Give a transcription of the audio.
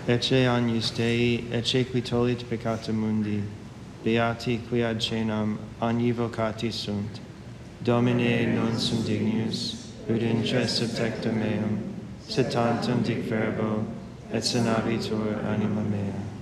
ecce agnus Dei, ecce qui tollit peccata mundi, beati qui ad cenam agni vocati sunt. Domine non sum dignus, ut intre subtectum meum, sed tantum dic verbo, et sanabitur anima mea.